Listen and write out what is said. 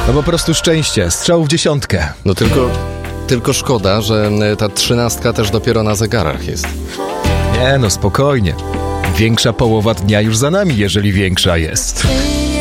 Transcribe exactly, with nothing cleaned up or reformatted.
No po prostu szczęście, strzał w dziesiątkę. No tylko, tylko szkoda, że ta trzynastka też dopiero na zegarach jest. Nie no, spokojnie. Większa połowa dnia już za nami, jeżeli większa jest.